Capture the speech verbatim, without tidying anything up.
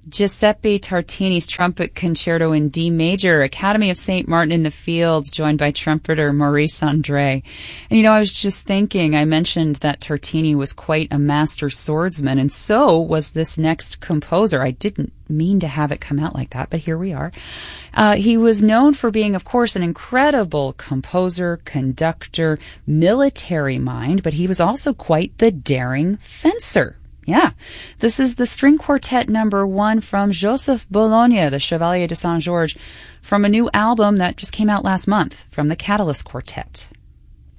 Giuseppe Tartini's Trumpet Concerto in D major, Academy of Saint Martin in the Fields, joined by trumpeter Maurice Andre. And you know, I was just thinking, I mentioned that Tartini was quite a master swordsman, and so was this next composer. I didn't mean to have it come out like that, but here we are. Uh, he was known for being, of course, an incredible composer, conductor, military mind, but he was also quite the daring fencer. Yeah, this is the string quartet number one from Joseph Bologna, the Chevalier de Saint-Georges, from a new album that just came out last month from the Catalyst Quartet.